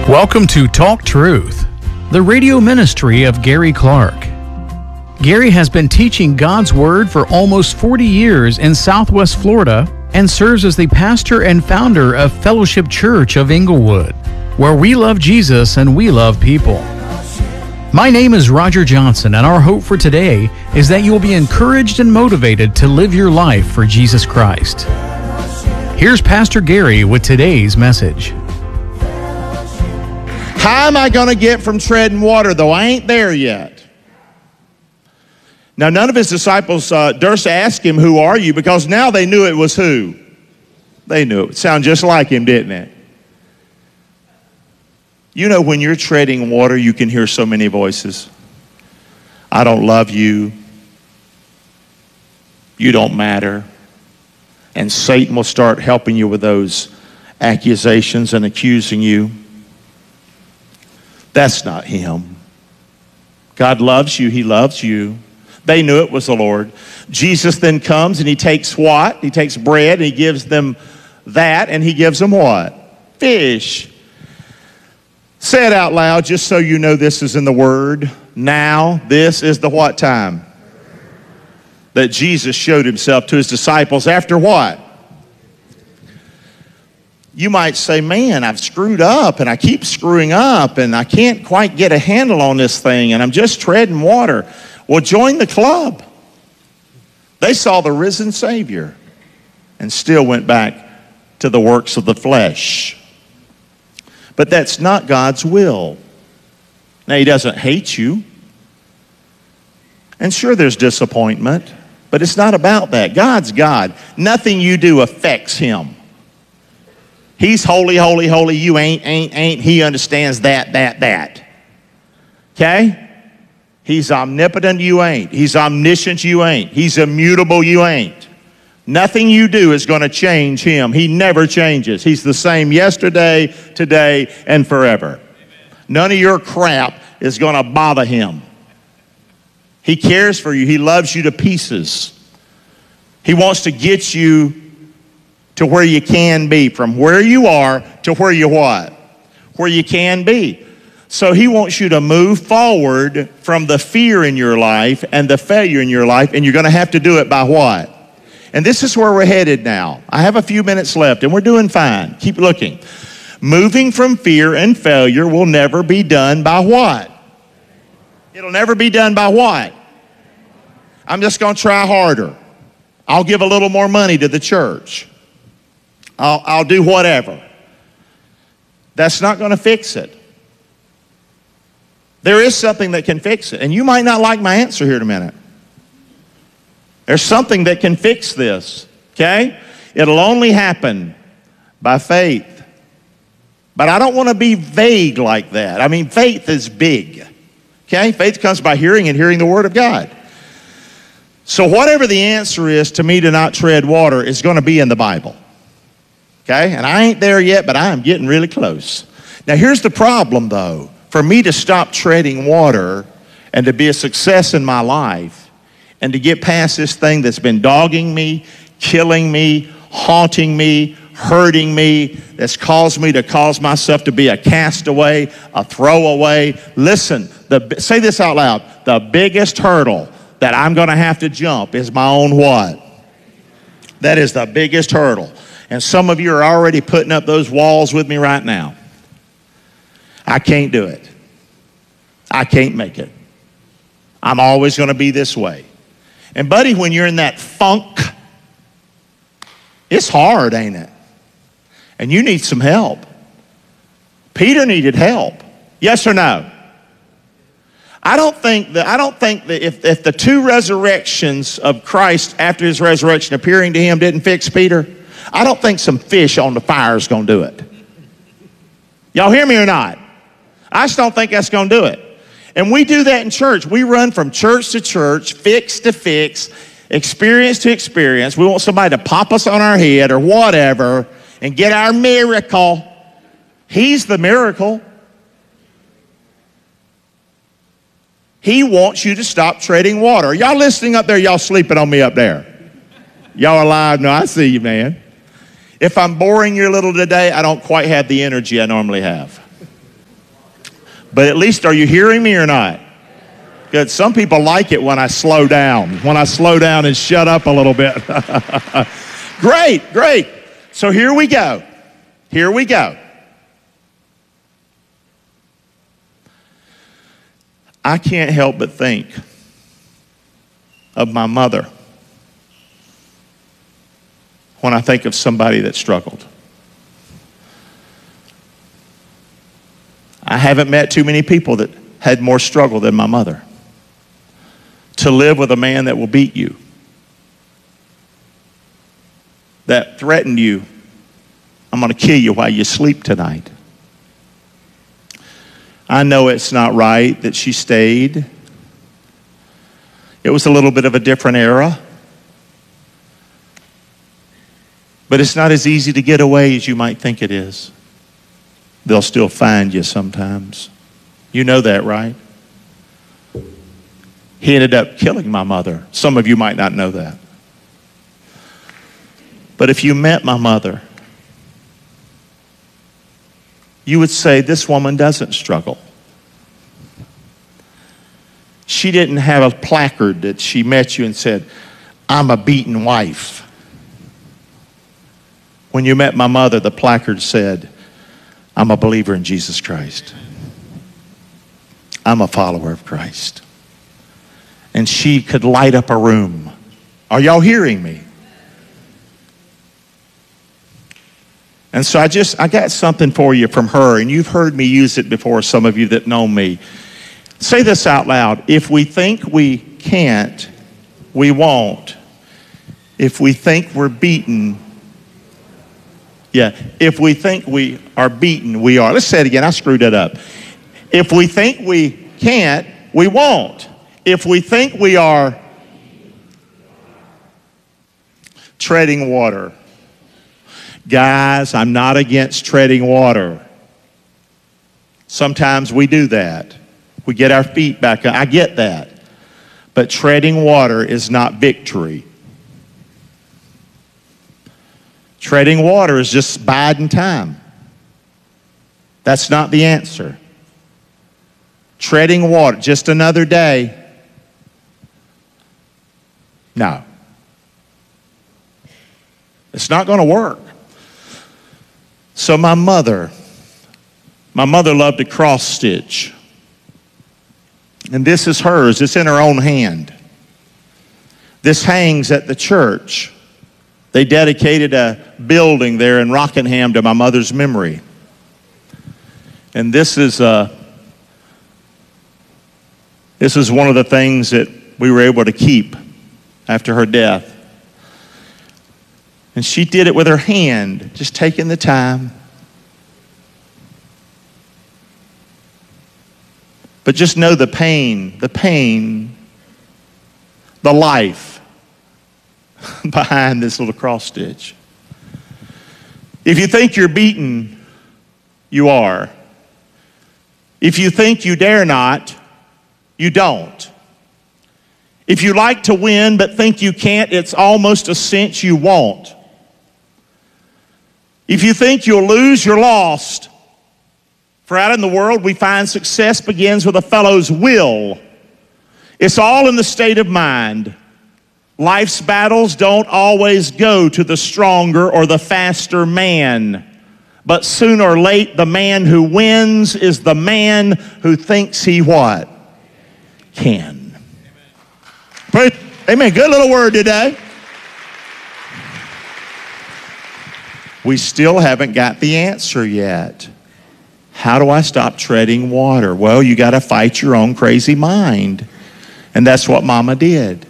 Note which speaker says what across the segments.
Speaker 1: Welcome to Talk Truth, the radio ministry of Gary Clark. Gary has been teaching God's Word for almost 40 years in Southwest Florida and serves as the pastor and founder of Fellowship Church of Inglewood, where we love Jesus and we love people. My name is Roger Johnson, and our hope for today is that you will be encouraged and motivated to live your life for Jesus Christ. Here's Pastor Gary with today's message.
Speaker 2: How am I going to get from treading water, though? I ain't there yet. Now, none of his disciples durst ask him, "Who are you?" Because now they knew it was who. They knew it. It sounded just like him, didn't it? You know, when you're treading water, you can hear so many voices. I don't love you. You don't matter. And Satan will start helping you with those accusations and accusing you. That's not him. God loves you. He loves you. They knew it was the Lord. Jesus then comes and he takes what? He takes bread and he gives them that, and he gives them what? Fish. Say it out loud just so you know this is in the Word. Now, this is the what time? That Jesus showed himself to his disciples after what? You might say, man, I've screwed up and I keep screwing up and I can't quite get a handle on this thing and I'm just treading water. Well, join the club. They saw the risen Savior and still went back to the works of the flesh. But that's not God's will. Now, he doesn't hate you. And sure, there's disappointment, but it's not about that. God's God. Nothing you do affects him. He's holy, holy, holy. You ain't. He understands that. Okay? He's omnipotent. You ain't. He's omniscient. You ain't. He's immutable. You ain't. Nothing you do is going to change him. He never changes. He's the same yesterday, today, and forever. Amen. None of your crap is going to bother him. He cares for you. He loves you to pieces. He wants to get you to where you can be, from where you are to where you what? Where you can be. So he wants you to move forward from the fear in your life and the failure in your life, and you're going to have to do it by what? And this is where we're headed now. I have a few minutes left, and we're doing fine. Keep looking. Moving from fear and failure will never be done by what? It'll never be done by what? I'm just going to try harder. I'll give a little more money to the church. I'll do whatever. That's not going to fix it. There is something that can fix it. And you might not like my answer here in a minute. There's something that can fix this, okay? It'll only happen by faith. But I don't want to be vague like that. I mean, faith is big, okay? Faith comes by hearing and hearing the Word of God. So whatever the answer is to me to not tread water is going to be in the Bible. Okay, and I ain't there yet, but I am getting really close. Now, here's the problem, though. For me to stop treading water and to be a success in my life and to get past this thing that's been dogging me, killing me, haunting me, hurting me, that's caused me to cause myself to be a castaway, a throwaway. Listen, say this out loud. The biggest hurdle that I'm going to have to jump is my own what? That is the biggest hurdle. And some of you are already putting up those walls with me right now. I can't do it. I can't make it. I'm always going to be this way. And buddy, when you're in that funk, it's hard, ain't it? And you need some help. Peter needed help. Yes or no? I don't think that if the two resurrections of Christ after his resurrection appearing to him didn't fix Peter, I don't think some fish on the fire is going to do it. Y'all hear me or not? I just don't think that's going to do it. And we do that in church. We run from church to church, fix to fix, experience to experience. We want somebody to pop us on our head or whatever and get our miracle. He's the miracle. He wants you to stop treading water. Are y'all listening up there? Y'all sleeping on me up there? Y'all alive? No, I see you, man. If I'm boring you a little today, I don't quite have the energy I normally have. But at least, are you hearing me or not? Good. Some people like it when I slow down. When I slow down and shut up a little bit. Great, great. So here we go. Here we go. I can't help but think of my mother when I think of somebody that struggled. I haven't met too many people that had more struggle than my mother. To live with a man that will beat you, that threatened you, I'm going to kill you while you sleep tonight. I know it's not right that she stayed. It was a little bit of a different era. But it's not as easy to get away as you might think it is. They'll still find you sometimes. You know that, right? He ended up killing my mother. Some of you might not know that. But if you met my mother, you would say, this woman doesn't struggle. She didn't have a placard that she met you and said, I'm a beaten wife. When you met my mother, the placard said, I'm a believer in Jesus Christ. I'm a follower of Christ. And she could light up a room. Are y'all hearing me? And so I got something for you from her, and you've heard me use it before, some of you that know me. Say this out loud. If we think we can't, we won't. If we think we're beaten, if we think we are beaten, we are. Let's say it again. I screwed it up. If we think we can't, we won't. If we think we are treading water. Guys, I'm not against treading water. Sometimes we do that. We get our feet back. I get that. But treading water is not victory. Treading water is just biding time. That's not the answer. Treading water, just another day. No. It's not going to work. So my mother loved to cross stitch. And this is hers. It's in her own hand. This hangs at the church. They dedicated a building there in Rockingham to my mother's memory. And this is one of the things that we were able to keep after her death. And she did it with her hand, just taking the time. But just know the pain, the life behind this little cross stitch. If you think you're beaten, you are. If you think you dare not, you don't. If you like to win but think you can't, it's almost a cinch you won't. If you think you'll lose, you're lost. For out in the world, we find success begins with a fellow's will. It's all in the state of mind. Life's battles don't always go to the stronger or the faster man. But sooner or late, the man who wins is the man who thinks he what? Can. Amen. Good little word today. We still haven't got the answer yet. How do I stop treading water? Well, you got to fight your own crazy mind. And that's what Mama did.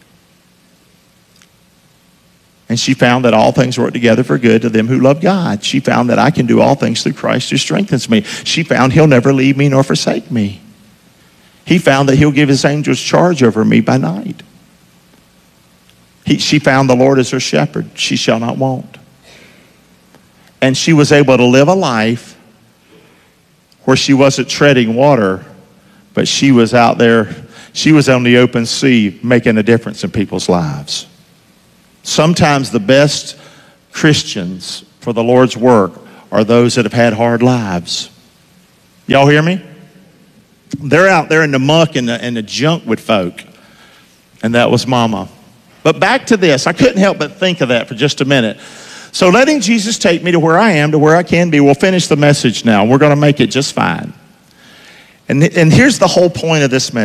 Speaker 2: And she found that all things work together for good to them who love God. She found that I can do all things through Christ who strengthens me. She found he'll never leave me nor forsake me. He found that he'll give his angels charge over me by night. She found the Lord as her shepherd. She shall not want. And she was able to live a life where she wasn't treading water, but she was out there, she was on the open sea making a difference in people's lives. Sometimes the best Christians for the Lord's work are those that have had hard lives. Y'all hear me? They're out there in the muck and the junk with folk. And that was Mama. But back to this. I couldn't help but think of that for just a minute. So letting Jesus take me to where I am, to where I can be. We'll finish the message now. We're going to make it just fine. And here's the whole point of this message.